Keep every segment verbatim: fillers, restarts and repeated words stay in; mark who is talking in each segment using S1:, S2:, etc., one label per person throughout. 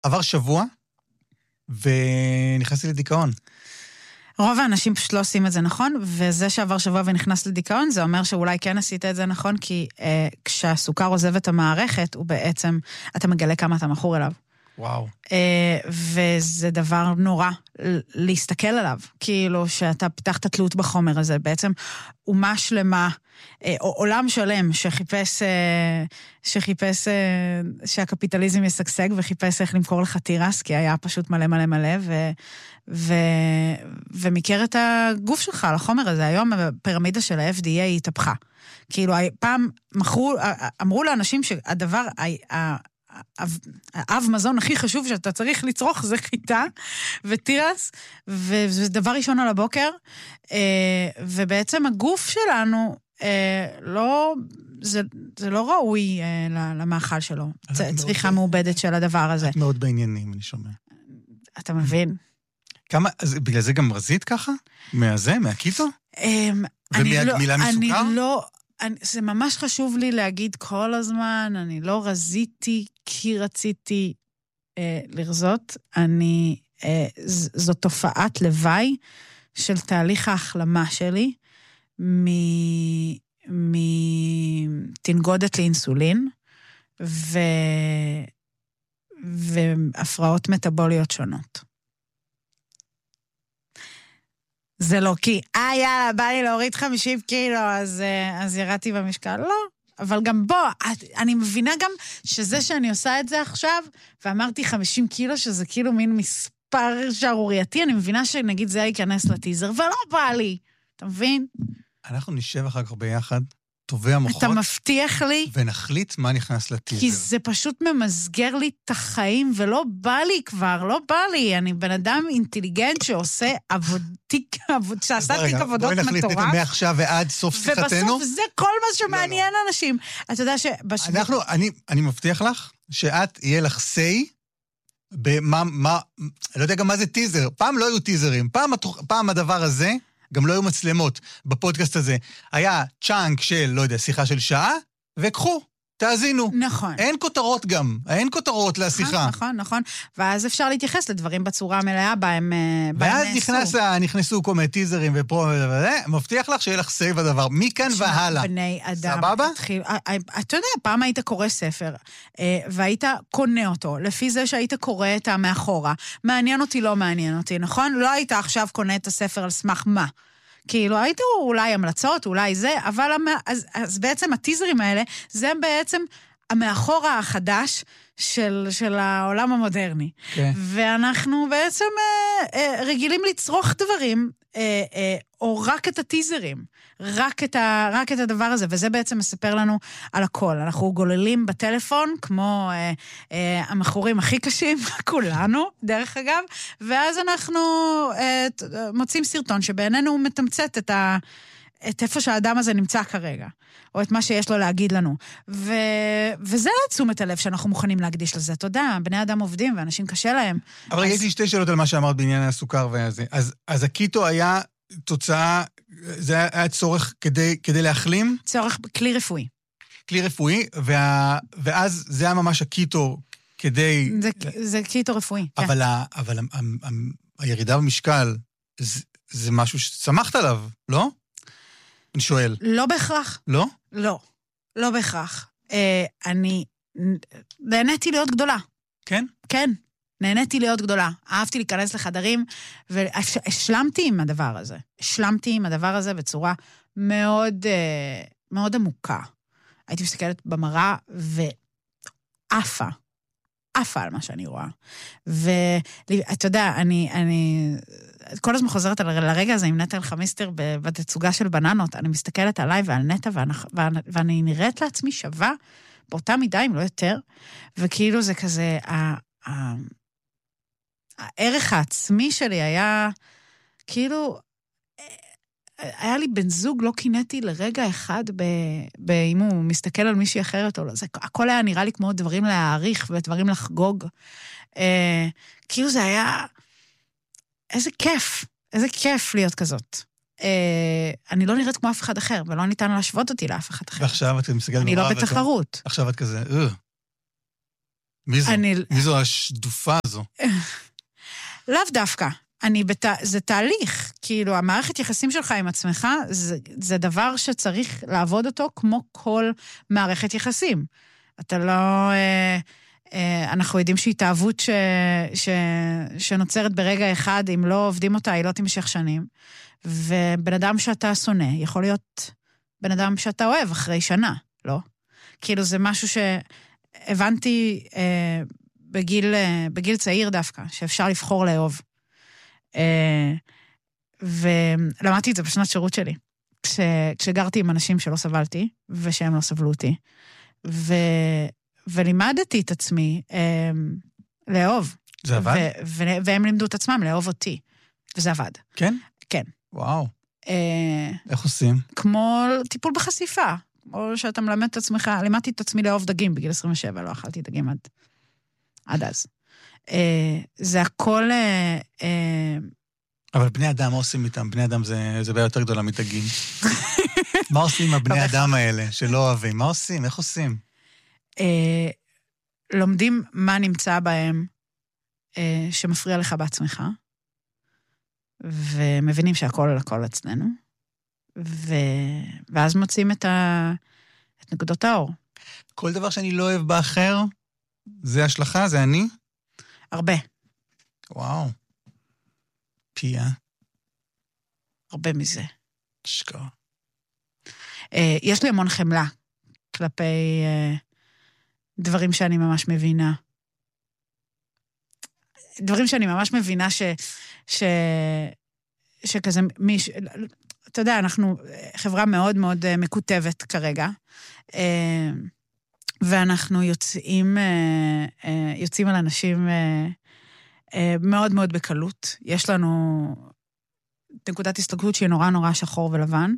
S1: עבר שבוע, ונכנסתי לדיכאון.
S2: רוב האנשים פשוט לא עושים את זה נכון, וזה שעבר שבוע ונכנס לדיכאון, זה אומר שאולי כן עשית את זה נכון, כי אה, כשהסוכר עוזב את המערכת, הוא בעצם, אתה מגלה כמה אתה מכור אליו.
S1: וואו.
S2: אה, וזה דבר נורא להסתכל עליו, כאילו שאתה פיתחת תלות בחומר הזה, בעצם אומה שלמה, אה, עולם שלם שחיפש, אה, שחיפש אה, שהקפיטליזם יסגסג, וחיפש איך למכור לך תירס, כי היה פשוט מלא מלא מלא, ו... ו... ומכיר את הגוף שלך לחומר הזה. היום הפירמידה של ה-אף די איי התהפכה. כאילו, פעם מכרו, אמרו לאנשים שהדבר, האב מזון הכי חשוב שאתה צריך לצרוך זה חיטה ותירס, וזה דבר ראשון על הבוקר, ובעצם הגוף שלנו לא, זה, זה לא ראוי למאכל שלו. צריכה מעובדת של הדבר הזה.
S1: את מאוד בעניינים, אני שומע.
S2: אתה מבין?
S1: כמה, אז בגלל זה גם רזית ככה? מהזה, מהקיטו? ומהגמילה מסוכר?
S2: אני לא, זה ממש חשוב לי להגיד כל הזמן, אני לא רזיתי כי רציתי אה, לרזות, אני, אה, זו תופעת לוואי של תהליך ההחלמה שלי, מתנגודת לאינסולין, ו... והפרעות מטאבוליות שונות. זה לא כי, אה, יאללה, בא לי להוריד חמישים קילו, אז, אז ירדתי במשקל. לא, אבל גם בוא, אני מבינה גם שזה שאני עושה את זה עכשיו, ואמרתי חמישים קילו, שזה כאילו מין מספר שערורייתי, אני מבינה שנגיד זה ייכנס לטיזר, ולא בא לי. אתה מבין?
S1: אנחנו נשב אחר כך ביחד, טובי המוחות.
S2: אתה מבטיח לי?
S1: ונחליט מה נכנס לטיזר.
S2: כי זה פשוט ממסגר לי את החיים, ולא בא לי כבר, לא בא לי. אני בן אדם אינטליגנט שעושה עבודתיק, שעשה תיק עבודות מטורף.
S1: בואי נחליט מעכשיו ועד סוף שיחתנו.
S2: ובסוף זה כל מה שמעניין אנשים. אתה יודע שבשביל...
S1: אנחנו, אני, אני מבטיח לך שאת יהיה לך סי, במה, מה, לא יודע גם מה זה טיזר. פעם לא היו טיזרים. פעם, פעם הדבר הזה... גם לא היו מצלמות בפודקאסט הזה. היה צ'אנק של, לא יודע, שיחה של שעה, וקחו, תאזינו.
S2: נכון.
S1: אין כותרות גם, אין כותרות לשיחה.
S2: נכון, נכון. ואז אפשר להתייחס לדברים בצורה המלאה בהם נעשו.
S1: ואז נכנס, נכנסו כל מיני טיזרים ופה וזה, מבטיח לך שיהיה לך סייב הדבר. מכאן והלאה.
S2: בני אדם.
S1: סבבה?
S2: התחיל, אתה יודע, פעם היית קורא ספר, והיית קונה אותו, לפי זה שהיית קורא את המאחורה. מעניין אותי, לא מעניין אותי, נכון? לא היית עכשיו קונה את הספר על סמך מה. כאילו, הייתו אולי המלצות, אולי זה, אבל אז, אז בעצם הטיזרים האלה, זה בעצם המאחורה החדש של, של העולם המודרני. Okay. ואנחנו בעצם אה, אה, רגילים לצרוך דברים, אה, אה, או רק את הטיזרים, רק את, ה, רק את הדבר הזה, וזה בעצם מספר לנו על הכל. אנחנו גוללים בטלפון, כמו אה, אה, המחורים הכי קשים, כולנו, דרך אגב, ואז אנחנו אה, מוצאים סרטון שבעינינו מתמצת את, ה, את איפה שהאדם הזה נמצא כרגע, או את מה שיש לו להגיד לנו. ו, וזה תשומת הלב שאנחנו מוכנים להקדיש לזה. אתה יודע, בני אדם עובדים ואנשים קשה להם.
S1: אבל אז... יש לי שתי שאלות על מה שאמרת בעניין הסוכר והזה. אז, אז הקיטו היה תוצאה, זה היה צורך כדי, כדי להחלים?
S2: צורך כלי רפואי.
S1: כלי רפואי, וה, ואז זה היה ממש הקיטו כדי...
S2: זה, זה קיטו רפואי, כן.
S1: אבל, ה, אבל ה, ה, ה, הירידה במשקל, זה, זה משהו שצמחת עליו, לא? אני שואל.
S2: לא בהכרח.
S1: לא?
S2: לא. לא בהכרח. אה, אני נהניתי להיות גדולה.
S1: כן?
S2: כן. נהניתי להיות גדולה. אהבתי להיכנס לחדרים, והשלמתי עם הדבר הזה. השלמתי עם הדבר הזה בצורה מאוד, מאוד עמוקה. הייתי מסתכלת במראה, ועפה. עפה על מה שאני רואה. ואתה יודע, אני, אני, כל הזמן חוזרת לרגע הזה עם נטע חמיסטר בתצוגה של בננות. אני מסתכלת עליי ועל נטע, ואני נראית לעצמי שווה, באותה מידה, אם לא יותר, וכאילו זה כזה, הערך העצמי שלי היה, כאילו, היה לי בן זוג, לא קינאתי לרגע אחד, אם הוא מסתכל על מישהי אחרת, או לא, זה, הכל היה נראה לי כמו דברים להעריך, ודברים לחגוג. אה, כאילו זה היה, איזה כיף, איזה כיף להיות כזאת. אה, אני לא נראית כמו אף אחד אחר, ולא ניתן להשוות אותי לאף אחד אחר.
S1: ועכשיו את מסתכלת...
S2: אני לא בתחרות.
S1: עכשיו את כזה, אה. מי זו?
S2: אני...
S1: מי זו השדופה הזו?
S2: לאו דווקא. אני בת... זה תהליך. כאילו, המערכת יחסים שלך עם עצמך, זה, זה דבר שצריך לעבוד אותו כמו כל מערכת יחסים. אתה לא... אה, אה, אנחנו יודעים שהתאהבות ש... ש... שנוצרת ברגע אחד, אם לא עובדים אותה, היא לא תמשך שנים. ובן אדם שאתה שונא, יכול להיות בן אדם שאתה אוהב אחרי שנה, לא? כאילו, זה משהו שהבנתי אה, בגיל, אה, בגיל צעיר דווקא, שאפשר לבחור לאהוב. אה, ולמדתי את זה בשנת שירות שלי, כש, כשגרתי עם אנשים שלא סבלתי, ושהם לא סבלו אותי, ו, ולימדתי את עצמי אה, לאהוב.
S1: זה עבד?
S2: ו, ו, והם לימדו את עצמם לאהוב אותי, וזה עבד.
S1: כן?
S2: כן.
S1: וואו.
S2: אה,
S1: איך עושים?
S2: כמו טיפול בחשיפה, או שאתה מלמד את עצמך, לימדתי את עצמי לאהוב דגים בגיל עשרים ושבע, לא אכלתי דגים עד, עד אז. אה, זה הכל... אה, אה,
S1: אבל בני אדם, מה עושים איתם? בני אדם זה, זה בעיה יותר גדולה מדגים. מה עושים עם הבני אדם האלה שלא אוהבים? מה עושים? איך עושים?
S2: אה, לומדים מה נמצא בהם אה, שמפריע לך בעצמך, ומבינים שהכל על הכל אצלנו, ו... ואז מוצאים את, ה... את נקודות האור.
S1: כל דבר שאני לא אוהב באחר, זה השלכה, זה אני?
S2: הרבה.
S1: וואו. פיה.
S2: הרבה מזה.
S1: שקר.
S2: אה, יש לי המון חמלה כלפי אה, דברים שאני ממש מבינה. דברים שאני ממש מבינה ש... ש... שכזה מיש... אתה יודע, אנחנו חברה מאוד מאוד מקוטבת כרגע, ואנחנו יוצאים, יוצאים על אנשים מאוד מאוד בקלות. יש לנו נקודת הסתכלות שהיא נורא נורא שחור ולבן,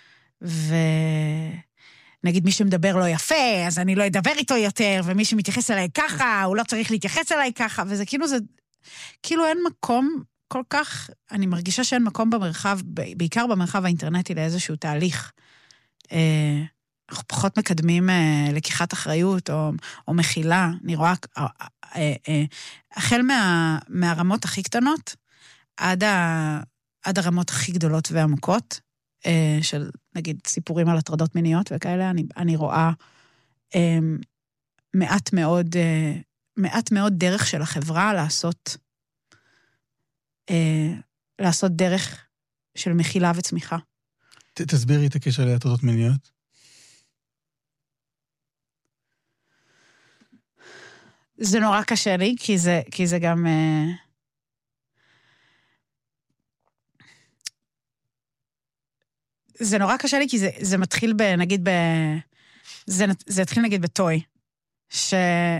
S2: ונגיד מי שמדבר לא יפה, אז אני לא אדבר איתו יותר, ומי שמתייחס אליי ככה, הוא לא צריך להתייחס אליי ככה, וזה כאילו זה, כאילו אין מקום כל כך, אני מרגישה שאין מקום במרחב, בעיקר במרחב האינטרנטי, לאיזשהו תהליך. אנחנו פחות מקדמים לקיחת אחריות או, או מכילה. אני רואה, החל מה, מהרמות הכי קטנות, עד, ה, עד הרמות הכי גדולות ועמוקות, של נגיד סיפורים על הטרדות מיניות וכאלה, אני, אני רואה מעט מאוד, מעט מאוד דרך של החברה לעשות, לעשות דרך של מכילה וצמיחה.
S1: ת, תסבירי את הקשר להטרדות מיניות.
S2: זה נורא קשה לי, כי זה, כי זה גם... זה נורא קשה לי, כי זה, זה מתחיל ב... נגיד ב... זה, זה התחיל נגיד בטוי, ש...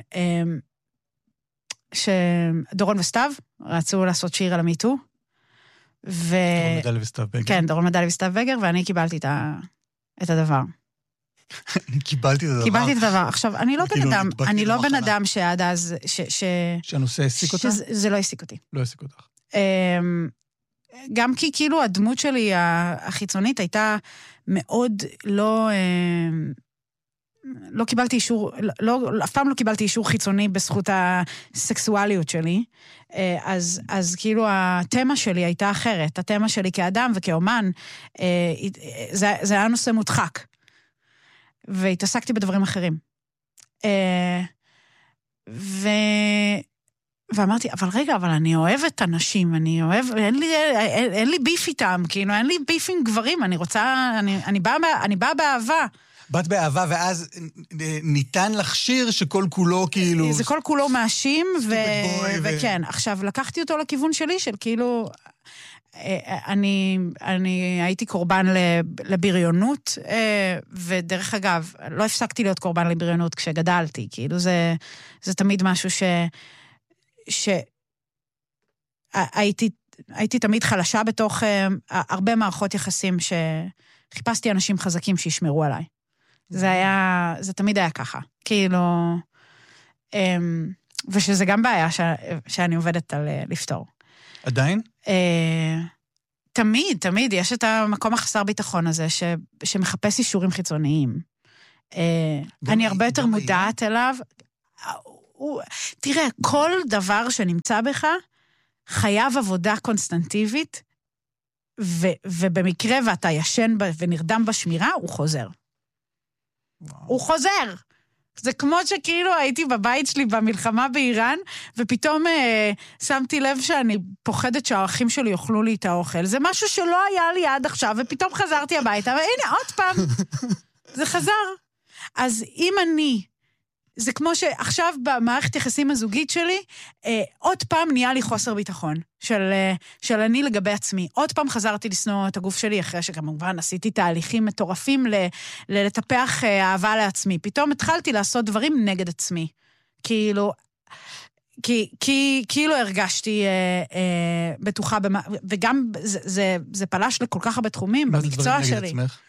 S2: שדורון וסתיו רצו לעשות שיר על המיטו, ו...
S1: דורון מדלי וסתיו בגר.
S2: כן, דורון מדלי וסתיו בגר, ואני קיבלתי את, ה... את הדבר.
S1: אני קיבלתי את הדבר.
S2: קיבלתי את הדבר. עכשיו, אני לא בן אדם, אני לא בן אדם שעד אז, ש... ש...
S1: שהנושא העסיק אותך?
S2: זה לא העסיק אותי.
S1: לא העסיק אותך.
S2: גם כי כאילו הדמות שלי החיצונית הייתה מאוד לא... לא קיבלתי אישור, לא, אף פעם לא קיבלתי אישור חיצוני בזכות הסקסואליות שלי, אז, אז כאילו התמה שלי הייתה אחרת, התמה שלי כאדם וכאומן, זה, זה היה נושא מודחק, והתעסקתי בדברים אחרים. ו... ואמרתי, אבל רגע, אבל אני אוהבת אנשים, אני אוהב, אין לי, אין, אין לי ביף איתם, כאילו, אין לי ביף עם גברים, אני רוצה, אני, אני באה, אני באה באהבה.
S1: באת באהבה, ואז ניתן לך שיר שכל כולו כאילו...
S2: זה כל כולו מאשים, ו... וכן. עכשיו, לקחתי אותו לכיוון שלי, של כאילו... אני, אני הייתי קורבן לבריונות, ודרך אגב, לא הפסקתי להיות קורבן לבריונות כשגדלתי, כאילו זה, זה תמיד משהו ש... שהייתי, הייתי תמיד חלשה בתוך הרבה מערכות יחסים, שחיפשתי אנשים חזקים שישמרו עליי. זה היה, זה תמיד היה ככה, כאילו, ושזה גם בעיה ש, שאני עובדת על לפתור.
S1: עדיין?
S2: תמיד, תמיד, יש את המקום החסר ביטחון הזה, ש, שמחפש אישורים חיצוניים. אני הרבה יותר מודעת אליו, הוא... תראה, כל דבר שנמצא בך, חייב עבודה קונסטנטיבית, ו, ובמקרה ואתה ישן ונרדם בשמירה, הוא חוזר. וואו. הוא חוזר. זה כמו שכאילו הייתי בבית שלי במלחמה באיראן, ופתאום אה, שמתי לב שאני פוחדת שהאחים שלי יאכלו לי את האוכל. זה משהו שלא היה לי עד עכשיו, ופתאום חזרתי הביתה, והנה עוד פעם, זה חזר. אז אם אני... זה כמו שעכשיו במערכת יחסים הזוגית שלי, אה, עוד פעם נהיה לי חוסר ביטחון של, אה, של אני לגבי עצמי. עוד פעם חזרתי לסנוע את הגוף שלי, אחרי שכמובן עשיתי תהליכים מטורפים ל, ל- לטפח אה, אהבה לעצמי. פתאום התחלתי לעשות דברים נגד עצמי. כאילו, כי, כי, כאילו הרגשתי אה, אה, בטוחה, במה, וגם זה, זה, זה פלש לכל כך הרבה תחומים במקצוע שלי. מה זה דברים נגד עצמך?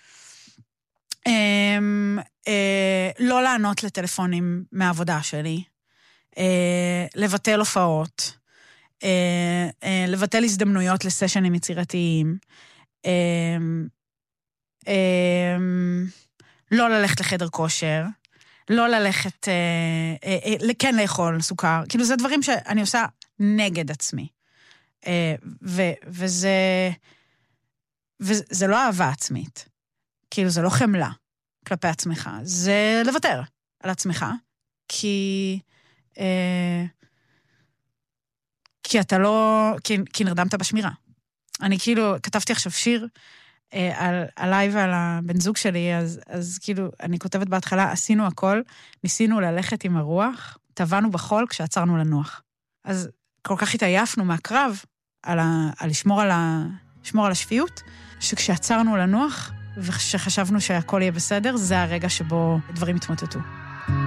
S2: Um, uh, לא לענות לטלפונים מהעבודה שלי, uh, לבטל הופעות, uh, uh, לבטל הזדמנויות לסשנים יצירתיים, uh, uh, לא ללכת לחדר כושר, לא ללכת, uh, uh, uh, כן לאכול סוכר, כאילו זה דברים שאני עושה נגד עצמי, uh, ו- וזה, וזה לא אהבה עצמית. כאילו, זה לא חמלה כלפי עצמך, זה לוותר על עצמך, כי, אה, כי אתה לא, כי, כי נרדמת בשמירה. אני כאילו, כתבתי עכשיו שיר אה, על, עליי ועל הבן זוג שלי, אז, אז כאילו, אני כותבת בהתחלה, עשינו הכל, ניסינו ללכת עם הרוח, טבענו בחול כשעצרנו לנוח. אז כל כך התעייפנו מהקרב, על, ה, על לשמור על, ה, לשמור על השפיות, שכשעצרנו לנוח, ושחשבנו שהכל יהיה בסדר, זה הרגע שבו דברים התמוטטו.